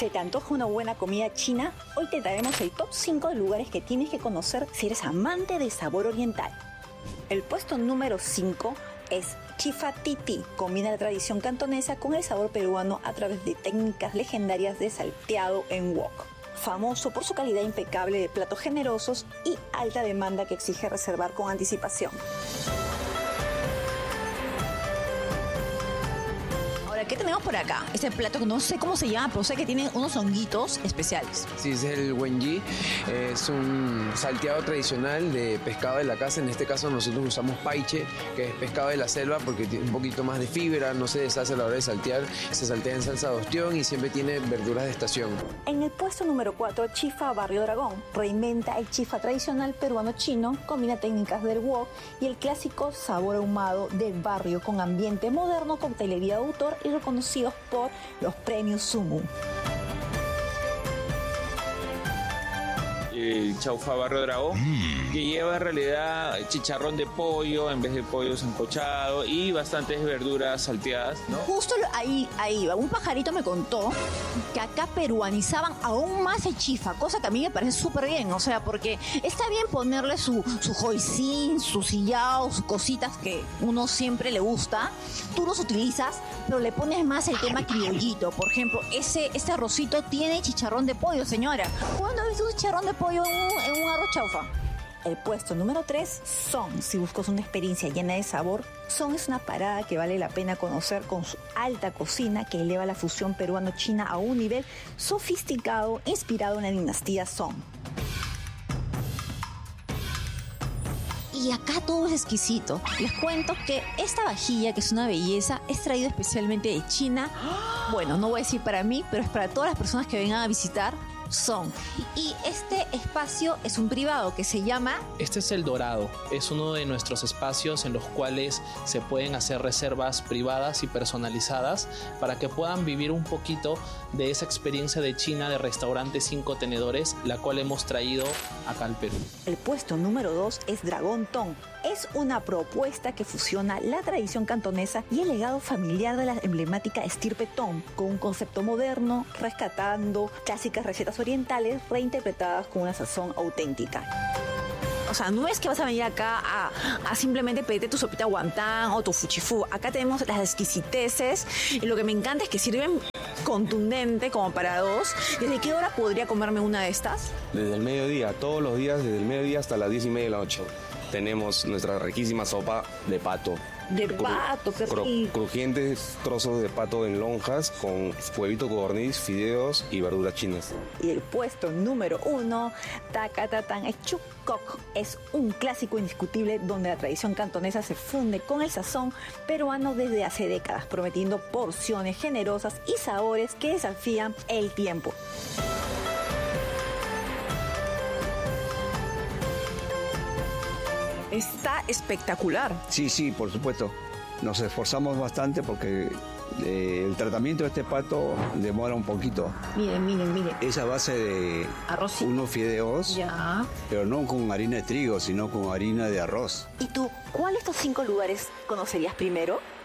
¿Se te antoja una buena comida china? Hoy te traemos el top 5 de lugares que tienes que conocer si eres amante del sabor oriental. El puesto número 5 es Chifa Titi. Combina la tradición cantonesa con el sabor peruano a través de técnicas legendarias de salteado en wok. Famoso por su calidad impecable de platos generosos y alta demanda que exige reservar con anticipación. ¿Qué tenemos por acá? Este plato que no sé cómo se llama, pero sé que tiene unos honguitos especiales. Sí, es el wenji. Es un salteado tradicional de pescado de la casa. En este caso nosotros usamos paiche, que es pescado de la selva porque tiene un poquito más de fibra, no se deshace a la hora de saltear. Se saltea en salsa de ostión y siempre tiene verduras de estación. En el puesto número 4, Chifa Barrio Dragón. Reinventa el chifa tradicional peruano-chino, combina técnicas del wok y el clásico sabor ahumado del barrio con ambiente moderno, coctelería de autor y reconocidos por los premios Sumu. El chaufa Barrio Dragón, que lleva en realidad chicharrón de pollo en vez de pollo sancochado y bastantes verduras salteadas, ¿no? Justo ahí va. Un pajarito me contó que acá peruanizaban aún más el chifa, cosa que a mí me parece súper bien, o sea, porque está bien ponerle su hoisin, su sillao, sus cositas que uno siempre le gusta, tú los utilizas, pero le pones más el tema criollito. Por ejemplo, este arrocito tiene chicharrón de pollo, señora. ¿Cuándo has visto un chicharrón de pollo en un arroz chaufa? El puesto número 3, Son. Si buscas una experiencia llena de sabor, Son es una parada que vale la pena conocer con su alta cocina que eleva la fusión peruano-china a un nivel sofisticado inspirado en la dinastía Song. Y acá todo es exquisito. Les cuento que esta vajilla, que es una belleza, es traída especialmente de China. Bueno, no voy a decir para mí, pero es para todas las personas que vengan a visitar Son. Y este espacio es un privado que se llama... Este es El Dorado. Es uno de nuestros espacios en los cuales se pueden hacer reservas privadas y personalizadas para que puedan vivir un poquito de esa experiencia de China de restaurante 5 tenedores, la cual hemos traído acá al Perú. El puesto número 2 es Dragón Tong. Es una propuesta que fusiona la tradición cantonesa y el legado familiar de la emblemática estirpe Tong con un concepto moderno, rescatando clásicas recetas orientales reinterpretadas con una sazón auténtica. O sea, no es que vas a venir acá a simplemente pedirte tu sopita guantán o tu fuchifú. Acá tenemos las exquisiteces y lo que me encanta es que sirven contundente como para dos. ¿Desde qué hora podría comerme una de estas? Desde el mediodía, todos los días, desde el mediodía hasta las 10:30 de la noche. Tenemos nuestra riquísima sopa de pato. De pato, qué rico. Crujientes trozos de pato en lonjas con huevito codorniz, fideos y verduras chinas. Y el puesto número 1, Takatatán, es Chuk Kok. Es un clásico indiscutible donde la tradición cantonesa se funde con el sazón peruano desde hace décadas, prometiendo porciones generosas y sabores que desafían el tiempo. Está espectacular. Sí, por supuesto. Nos esforzamos bastante porque el tratamiento de este pato demora un poquito. Miren. Es a base de arrocito, unos fideos, ya, pero no con harina de trigo, sino con harina de arroz. ¿Y tú, cuál de estos 5 lugares conocerías primero?